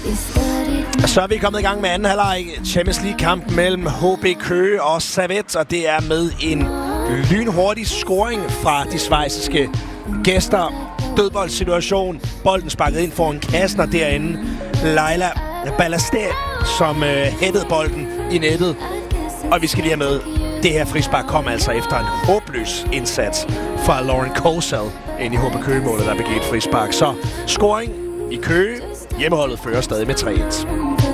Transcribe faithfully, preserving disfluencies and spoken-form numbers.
Så er vi kommet i gang med anden halvleg Champions League-kamp mellem H B Køge og Servette, og det er med en lynhurtig scoring fra de schweiziske gæster. Dødboldsituation. Bolden sparket ind foran kassen, og derinde Leila Ballasté, som øh, hættede bolden i nettet. Og vi skal lige have med, det her frispark kom altså efter en håbløs indsats fra Lauren Kosal ind i H B Køge-målet, der begik et frispark. Så scoring i Køge. Hjemmeholdet fører stadig med tre et.